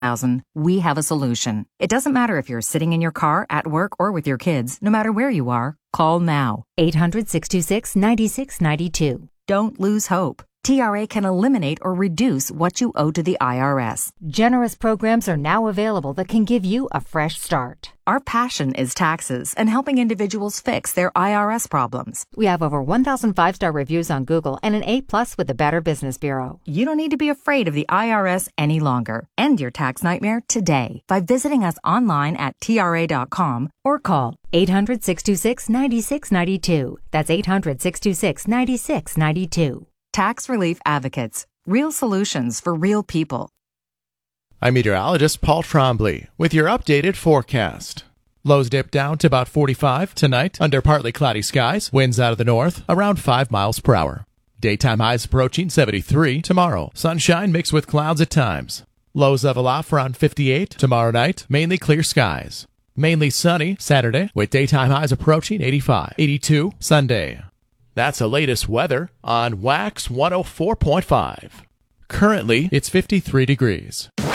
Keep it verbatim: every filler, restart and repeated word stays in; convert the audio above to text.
thousand, we have a solution. It doesn't matter if you're sitting in your car, at work, or with your kids. No matter where you are, call now. eight hundred, six two six, nine six nine two. Don't lose hope. T R A can eliminate or reduce what you owe to the I R S. Generous programs are now available that can give you a fresh start. Our passion is taxes and helping individuals fix their I R S problems. We have over one thousand five-star reviews on Google and an A plus with the Better Business Bureau. You don't need to be afraid of the I R S any longer. End your tax nightmare today by visiting us online at T R A dot com or call eight hundred, six two six, nine six nine two. That's eight hundred, six two six, nine six nine two. Tax Relief Advocates. Real solutions for real people. I'm meteorologist Paul Trombley with your updated forecast. Lows dip down to about forty-five tonight under partly cloudy skies. Winds out of the north around five miles per hour. Daytime highs approaching seventy-three tomorrow. Sunshine mixed with clouds at times. Lows level off around fifty-eight tomorrow night. Mainly clear skies. Mainly sunny Saturday with daytime highs approaching eighty-five. eighty-two Sunday. That's the latest weather on Wax one oh four point five. Currently, it's fifty-three degrees.